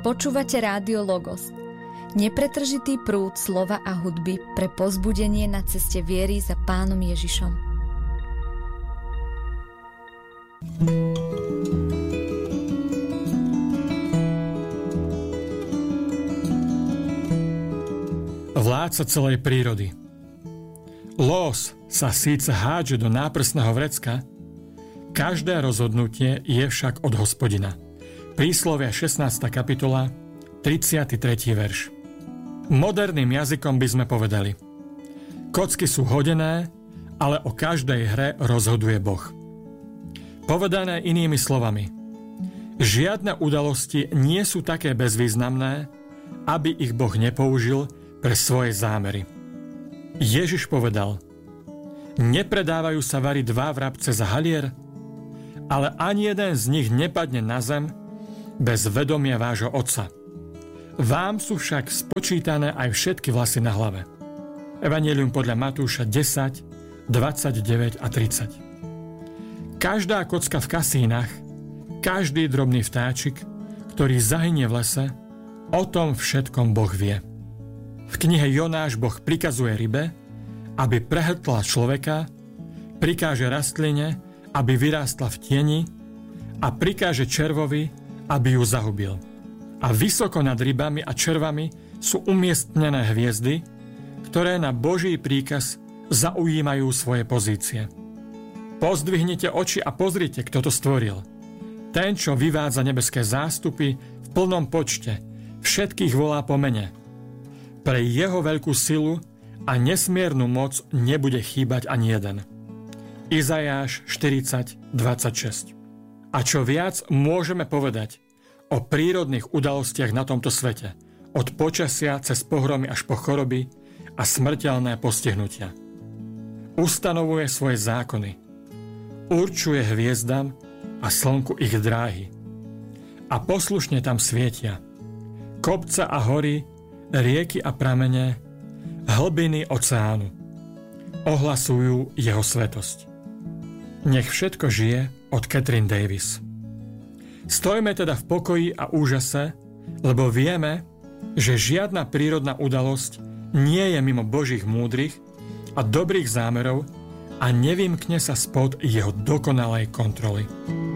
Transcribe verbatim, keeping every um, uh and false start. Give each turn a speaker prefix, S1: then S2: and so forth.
S1: Počúvate Rádio Logos, nepretržitý prúd slova a hudby pre povzbudenie na ceste viery za Pánom Ježišom.
S2: Vládca celej prírody. Lós sa síce hádže do náprstného vrecka, každé rozhodnutie je však od Hospodina. Príslovia šestnásta kapitola, tridsiaty tretí verš. Moderným jazykom by sme povedali: kocky sú hodené, ale o každej hre rozhoduje Boh. Povedané inými slovami, žiadne udalosti nie sú také bezvýznamné, aby ich Boh nepoužil pre svoje zámery. Ježiš povedal: nepredávajú sa vari dva vrabce za halier, ale ani jeden z nich nepadne na zem bez vedomia vášho Otca. Vám sú však spočítané aj všetky vlasy na hlave. Evanjelium podľa Matúša desať, dvadsaťdeväť a tridsať. Každá kocka v kasínach, každý drobný vtáčik, ktorý zahynie v lese, o tom všetkom Boh vie. V knihe Jonáš Boh prikazuje rybe, aby prehltla človeka, prikáže rastline, aby vyrástla v tieni, a prikáže červovi, aby ju zahubil. A vysoko nad rybami a červami sú umiestnené hviezdy, ktoré na Boží príkaz zaujímajú svoje pozície. Pozdvihnite oči a pozrite, kto to stvoril. Ten, čo vyvádza nebeské zástupy v plnom počte, všetkých volá po mene. Pre jeho veľkú silu a nesmiernu moc nebude chýbať ani jeden. Izajáš štyridsať, dvadsaťšesť. A čo viac môžeme povedať o prírodných udalostiach na tomto svete, od počasia cez pohromy až po choroby a smrteľné postihnutia. Ustanovuje svoje zákony, určuje hviezdam a slnku ich dráhy a poslušne tam svietia. Kopce a hory, rieky a pramene, hlbiny oceánu ohlasujú jeho svetosť. Nech všetko žije od Catherine Davis. Stojme teda v pokoji a úžase, lebo vieme, že žiadna prírodná udalosť nie je mimo Božích múdrych a dobrých zámerov a nevymkne sa spod jeho dokonalej kontroly.